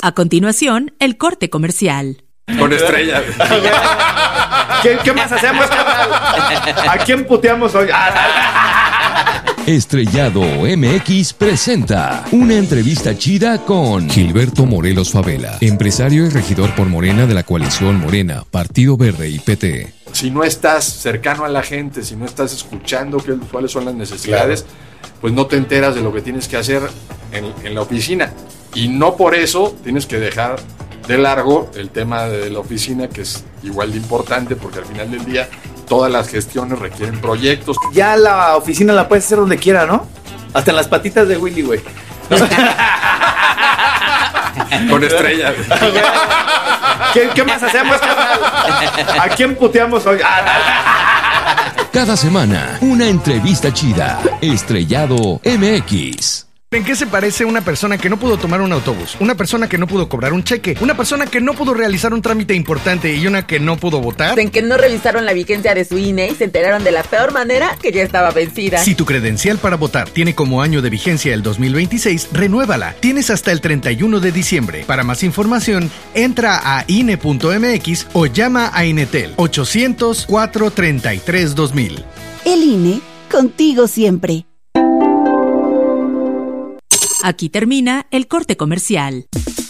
A continuación, el corte comercial. Con estrellas. ¿Qué más hacemos, carnal? ¿A quién puteamos hoy? Estrellado MX presenta una entrevista chida con Gilberto Morelos Favela, empresario y regidor por Morena de la coalición Morena, Partido Verde y PT. Si no estás cercano a la gente, si no estás escuchando cuáles son las necesidades, pues no te enteras de lo que tienes que hacer en la oficina. Y no por eso tienes que dejar de largo el tema de la oficina, que es igual de importante, porque al final del día todas las gestiones requieren proyectos. Ya la oficina la puedes hacer donde quiera, ¿no? Hasta en las patitas de Willy, güey. Con estrellas. ¿Qué más hacemos, carnal? ¿A quién puteamos hoy? Cada semana, una entrevista chida. Estrellado MX. ¿En qué se parece una persona que no pudo tomar un autobús? Una persona que no pudo cobrar un cheque, una persona que no pudo realizar un trámite importante y una que no pudo votar. En que no revisaron la vigencia de su INE y se enteraron de la peor manera que ya estaba vencida. Si tu credencial para votar tiene como año de vigencia el 2026, renuévala. Tienes hasta el 31 de diciembre. Para más información, entra a INE.mx o llama a Inetel 800-433-2000. El INE, contigo siempre. Aquí termina el corte comercial.